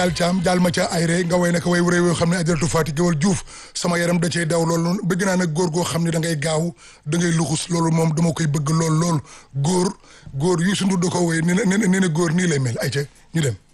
Al Thiam jaal ma ca ayre nga way naka way wuré yoo xam ne ajaratu Fati Gewal Diouf sama yaram da cey daw loolu bëgg naa nag góor goo xam ne da ngay gaaw da ngay luxus loolu moom dama koy bëgg lool góor Youssou Ndour da ko way nee na góor nii lay mel ay ca ñu dem